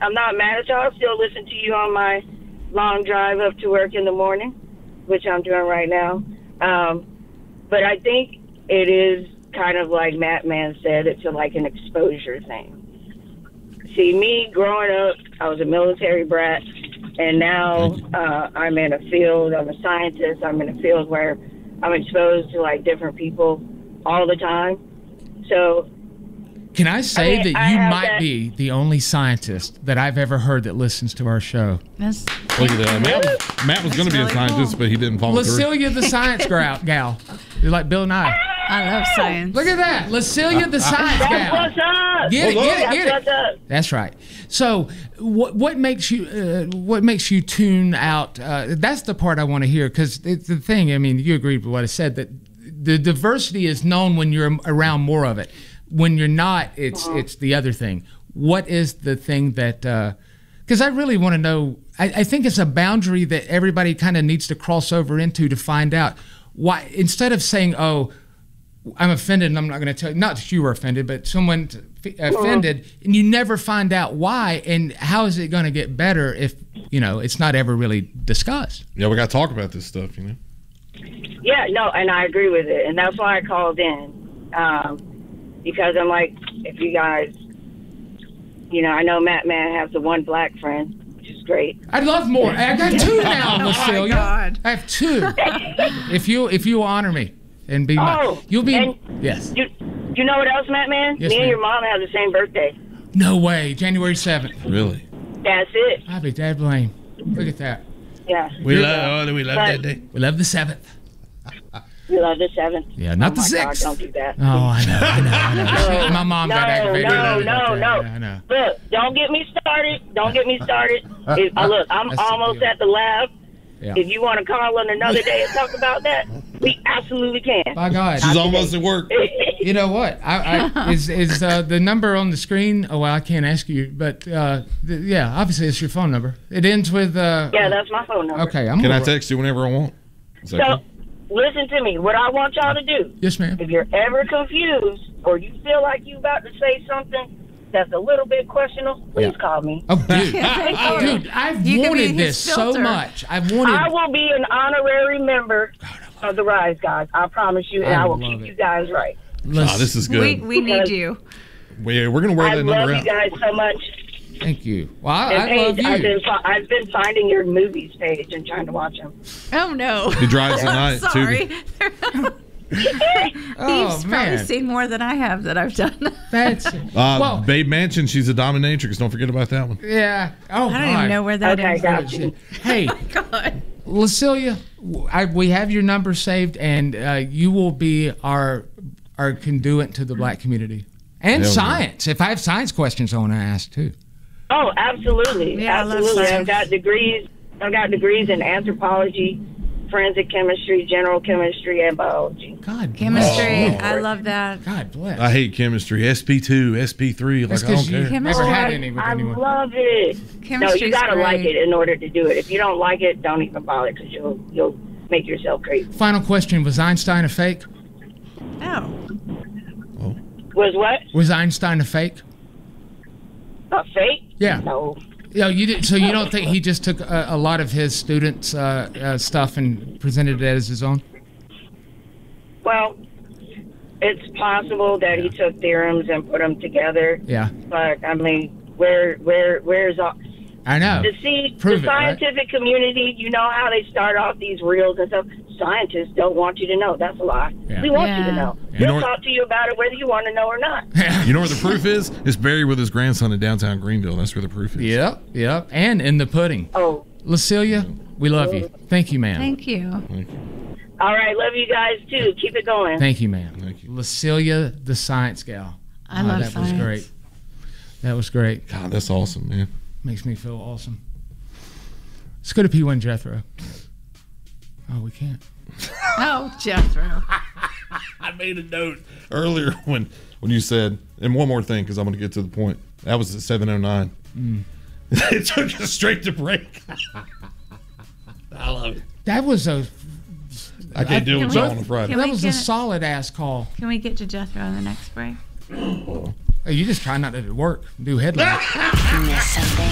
I'm not mad at y'all. I'll still listen to you on my long drive up to work in the morning, which I'm doing right now. But I think it is kind of like Matt Man said, it's like an exposure thing. See, me growing up, I was a military brat, and now I'm in a field, I'm a scientist, I'm in a field where I'm exposed to like different people all the time. So can I say that you might be the only scientist that I've ever heard that listens to our show? That's Look at that. Matt was going to be a scientist, but he didn't follow through. Lacilia the science gal. You're like Bill Nye. I love science. Look at that. Lacilia the science gal. that's what's up. Get it. What's up. That's right. So what makes you tune out? That's the part I want to hear, because it's the thing. I mean, you agreed with what I said, that the diversity is known when you're around more of it. When you're not, it's the other thing. What is the thing that? Because I really want to know. I think it's a boundary that everybody kind of needs to cross over into to find out why. Instead of saying, "Oh, I'm offended," and I'm not going to tell you. Not that you were offended, but someone offended, and you never find out why. And how is it going to get better if it's not ever really discussed? Yeah, we got to talk about this stuff. Yeah, no, and I agree with it, and that's why I called in. Because I'm like, if you guys, I know Matt Man has the one black friend, which is great. I'd love more. I got two now, Lacilia. Oh my God. I have two. if you honor me and be you'll be yes. You know what else, Matt Man? Yes, me and ma'am. your mom have the same birthday. No way. January 7th. Really? That's it. I'll be dad blame. Look at that. Yeah. We love that day. We love the 7th. We love the 7th. Yeah, not the 6th. God, don't do that. Oh, I know. My mom got aggravated. No. Look, don't get me started. Look, I'm almost at the lab. Yeah. If you want to call on another day and talk about that, we absolutely can. By God. She's almost at work. You know what? Is the number on the screen? Oh, well, I can't ask you, but obviously it's your phone number. It ends with. Yeah, that's my phone number. Okay, Can I text you whenever I want? So, listen to me. What I want y'all to do. Yes, ma'am. If you're ever confused or you feel like you about to say something that's a little bit questionable, please call me. Oh, dude. Dude, I've wanted this so much. I will be an honorary member of the Rise Guys. I promise you, and I will keep you guys right. Oh, this is good. We need you. We're going to wear that number out. I love you guys so much. Thank you. Well, I Paige, love you. I've been finding your movies page and trying to watch them. Oh, no. He drives at night, sorry. Oh, He's probably seen more than I have that I've done. That's Babe Mansion, she's a dominatrix. Don't forget about that one. Yeah. Oh, I don't even know where that is. Got you. Hey, God. Lacilia, we have your number saved, and you will be our conduit to the black community. And science. If I have science questions, I want to ask, too. Oh, absolutely. Yeah, absolutely. I love I've got degrees in anthropology, forensic chemistry, general chemistry, and biology. God, Chemistry. I love that. God bless. I hate chemistry. SP2, SP3. That's I don't 'cause you care. never had any with I anyone. love it. No, Chemistry's you gotta great. like it in order to do it. If you don't like it, don't even bother, because you'll make yourself crazy. Final question: was Einstein a fake? Oh. Was what? Was Einstein a fake? A fake? Yeah. No. Yeah, you did. So you don't think he just took a lot of his students' stuff and presented it as his own? Well, it's possible that he took theorems and put them together. Yeah. But I mean, where's all? I know. The scientific community, you know how they start off these reels and stuff. Scientists don't want you to know. That's a lie. Yeah. We want you to know. You know We'll talk to you about it whether you want to know or not. You know where the proof is? It's buried with his grandson in downtown Greenville. That's where the proof is. Yep. And in the pudding. Oh. Lacilia, we love you. Thank you, ma'am. Thank you. All right. Love you guys, too. Keep it going. Thank you, ma'am. Thank you. Lacilia, the science gal. I love that science. Was great. That was great. God, that's awesome, man. Makes me feel awesome. Let's go to P1 Jethro. Oh, we can't. Oh, Jethro. I made a note earlier when you said, and one more thing, because I'm going to get to the point. That was at 7:09. It took us straight to break. I love it. That was a. I can't do it with y'all on a Friday. That was a solid ass call. Can we get to Jethro on the next break? Hey, you just try not to work, do headlines. Miss something?